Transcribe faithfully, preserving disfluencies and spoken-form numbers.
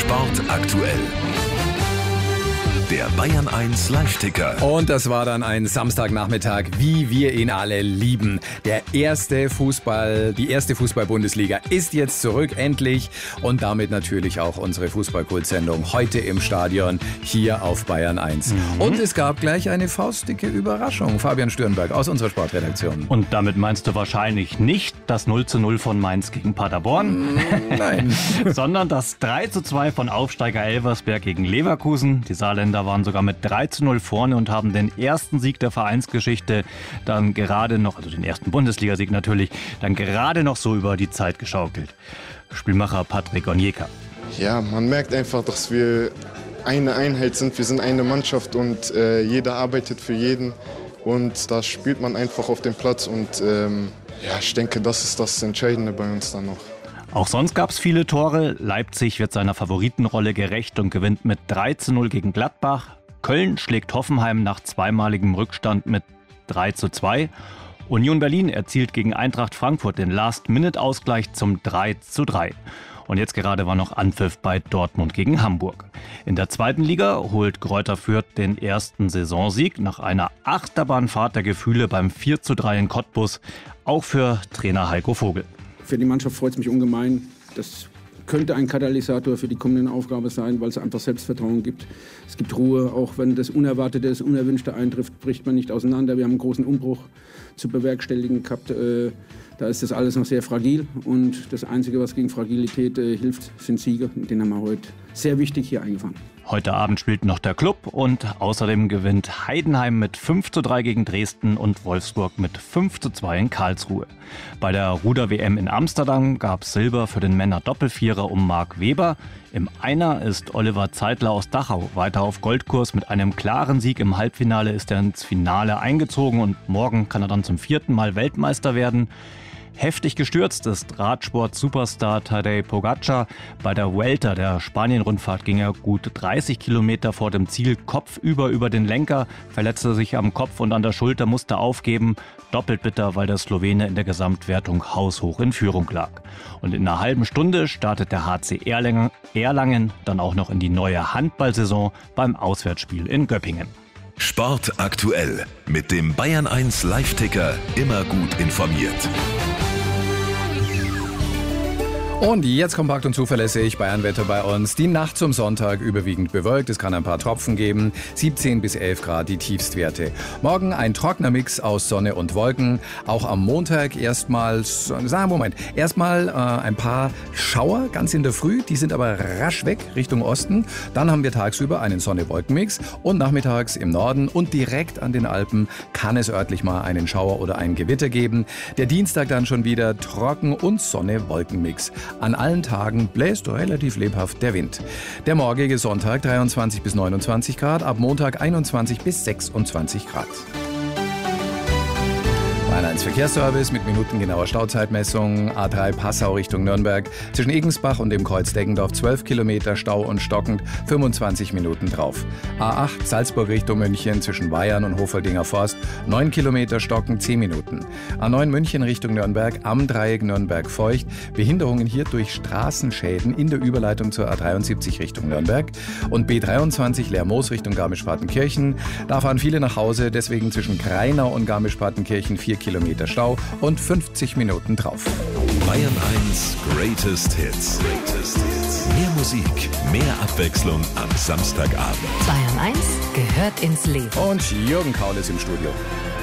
Sport aktuell. Der Bayern eins Live-Ticker. Und das war dann ein Samstagnachmittag, wie wir ihn alle lieben. Der erste Fußball, die erste Fußball-Bundesliga ist jetzt zurück, endlich. Und damit natürlich auch unsere Fußball-Kult-Sendung heute im Stadion hier auf Bayern eins. Mhm. Und es gab gleich eine faustdicke Überraschung. Fabian Stürnberg aus unserer Sportredaktion. Und damit meinst du wahrscheinlich nicht das null zu null von Mainz gegen Paderborn? Nein. Sondern das drei zu zwei von Aufsteiger Elversberg gegen Leverkusen. Die Saarländer waren sogar mit drei zu null vorne und haben den ersten Sieg der Vereinsgeschichte dann gerade noch, also den ersten Bundesligasieg natürlich, dann gerade noch so über die Zeit geschaukelt. Spielmacher Patrick Onyeka. Ja, man merkt einfach, dass wir eine Einheit sind. Wir sind eine Mannschaft und äh, jeder arbeitet für jeden. Und da spielt man einfach auf dem Platz. Und ähm, ja, ich denke, das ist das Entscheidende bei uns dann noch. Auch sonst gab es viele Tore. Leipzig wird seiner Favoritenrolle gerecht und gewinnt mit drei zu null gegen Gladbach. Köln schlägt Hoffenheim nach zweimaligem Rückstand mit drei zu zwei. Union Berlin erzielt gegen Eintracht Frankfurt den Last-Minute-Ausgleich zum drei zu drei. Und jetzt gerade war noch Anpfiff bei Dortmund gegen Hamburg. In der zweiten Liga holt Greuther Fürth den ersten Saisonsieg nach einer Achterbahnfahrt der Gefühle beim vier zu drei in Cottbus. Auch für Trainer Heiko Vogel. Für die Mannschaft freut es mich ungemein. Das könnte ein Katalysator für die kommende Aufgabe sein, weil es einfach Selbstvertrauen gibt. Es gibt Ruhe, auch wenn das Unerwartete, das Unerwünschte eintrifft, bricht man nicht auseinander. Wir haben einen großen Umbruch zu bewerkstelligen gehabt. Äh, da ist das alles noch sehr fragil und das Einzige, was gegen Fragilität äh, hilft, sind Siege. Und den haben wir heute sehr wichtig hier eingefahren. Heute Abend spielt noch der Club und außerdem gewinnt Heidenheim mit fünf zu drei gegen Dresden und Wolfsburg mit fünf zu zwei in Karlsruhe. Bei der Ruder-W M in Amsterdam gab es Silber für den Männer-Doppelvierer um Marc Weber. Im Einer ist Oliver Zeitler aus Dachau weiter auf Goldkurs. Mit einem klaren Sieg im Halbfinale ist er ins Finale eingezogen und morgen kann er dann zum vierten Mal Weltmeister werden. Heftig gestürzt ist Radsport-Superstar Tadej Pogacar. Bei der Vuelta, der Spanien-Rundfahrt, ging er gut dreißig Kilometer vor dem Ziel kopfüber über den Lenker, verletzte sich am Kopf und an der Schulter, musste aufgeben. Doppelt bitter, weil der Slowene in der Gesamtwertung haushoch in Führung lag. Und in einer halben Stunde startet der H C Erlangen, Erlangen dann auch noch in die neue Handballsaison beim Auswärtsspiel in Göppingen. Sport aktuell mit dem Bayern eins Live-Ticker, immer gut informiert. Und jetzt kompakt und zuverlässig Bayernwetter bei uns. Die Nacht zum Sonntag überwiegend bewölkt. Es kann ein paar Tropfen geben. siebzehn bis elf Grad die Tiefstwerte. Morgen ein trockener Mix aus Sonne und Wolken. Auch am Montag erstmal, sagen Moment, erstmal äh, ein paar Schauer ganz in der Früh. Die sind aber rasch weg Richtung Osten. Dann haben wir tagsüber einen Sonne-Wolken-Mix. Und nachmittags im Norden und direkt an den Alpen kann es örtlich mal einen Schauer oder ein Gewitter geben. Der Dienstag dann schon wieder trocken und Sonne-Wolken-Mix. An allen Tagen bläst relativ lebhaft der Wind. Der morgige Sonntag dreiundzwanzig bis neunundzwanzig Grad, ab Montag einundzwanzig bis sechsundzwanzig Grad. Bayern eins Verkehrsservice mit minutengenauer Stauzeitmessung. A drei Passau Richtung Nürnberg. Zwischen Egensbach und dem Kreuz Deggendorf zwölf Kilometer Stau und stockend, fünfundzwanzig Minuten drauf. A acht Salzburg Richtung München zwischen Bayern und Hofoldinger Forst neun Kilometer stockend, zehn Minuten. A neun München Richtung Nürnberg am Dreieck Nürnberg-Feucht. Behinderungen hier durch Straßenschäden in der Überleitung zur A dreiundsiebzig Richtung Nürnberg. Und B dreiundzwanzig Lermoos Richtung Garmisch-Partenkirchen. Da fahren viele nach Hause, deswegen zwischen Kreinau und Garmisch-Partenkirchen vier Kilometer Stau und fünfzig Minuten drauf. Bayern eins Greatest Hits. Greatest Hits. Mehr Musik, mehr Abwechslung am Samstagabend. Bayern eins gehört ins Leben. Und Jürgen Kaul ist im Studio.